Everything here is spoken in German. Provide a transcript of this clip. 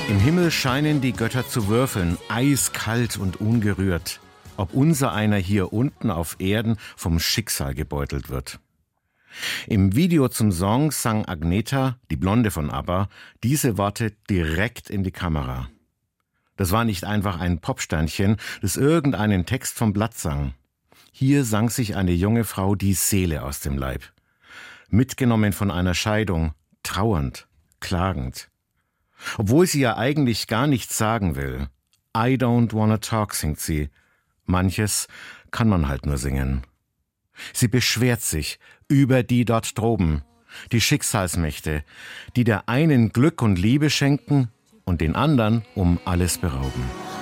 Im Himmel scheinen die Götter zu würfeln, eiskalt und ungerührt, ob unser einer hier unten auf Erden vom Schicksal gebeutelt wird. Im Video zum Song sang Agneta, die Blonde von ABBA, diese Worte direkt in die Kamera. Das war nicht einfach ein Popsternchen, das irgendeinen Text vom Blatt sang. Hier sang sich eine junge Frau die Seele aus dem Leib. Mitgenommen von einer Scheidung, trauernd, klagend. Obwohl sie ja eigentlich gar nichts sagen will. I don't wanna talk, singt sie. Manches kann man halt nur singen. Sie beschwert sich über die dort droben, die Schicksalsmächte, die der einen Glück und Liebe schenken und den anderen um alles berauben.